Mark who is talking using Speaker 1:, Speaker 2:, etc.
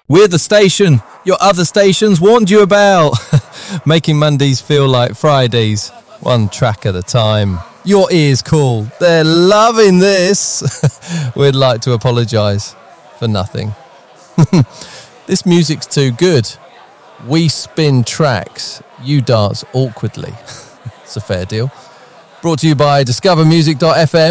Speaker 1: We're the station your other stations warned you about. Making Mondays feel like Fridays, one track at a time. Your ears cool. They're loving this. We'd like to apologise for nothing. This music's too good. We spin tracks. You dance awkwardly. It's a fair deal. Brought to you by discovermusic.fm.